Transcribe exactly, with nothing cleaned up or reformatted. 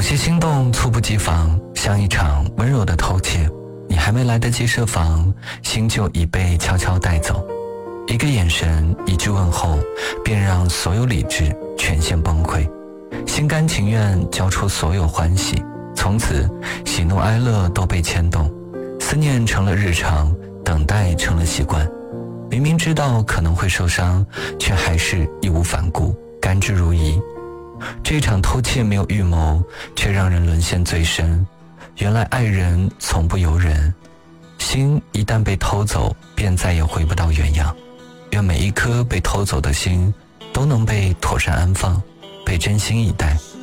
些心动猝不及防，像一场温柔的偷窃，你还没来得及设防，心就已被悄悄带走。一个眼神，一句问候，便让所有理智全线崩溃，心甘情愿交出所有欢喜，从此喜怒哀乐都被牵动，思念成了日常，等待成了习惯。明明知道可能会受伤，却还是义无反顾，甘之如饴。这场偷窃没有预谋，却让人沦陷最深。原来爱人从不由人，心一旦被偷走，便再也回不到原样。愿每一颗被偷走的心都能被妥善安放，被真心以待。